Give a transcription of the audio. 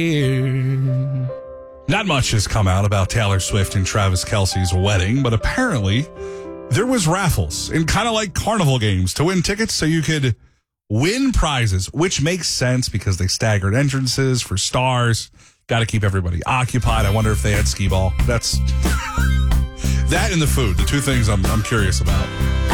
Not much has come out about Taylor Swift and Travis Kelce's wedding, but apparently there was raffles in kind of like carnival games to win tickets so you could win prizes, which makes sense because they staggered entrances for stars. Got to keep everybody occupied. I wonder if they had skee ball. That's that and the food, the two things I'm curious about.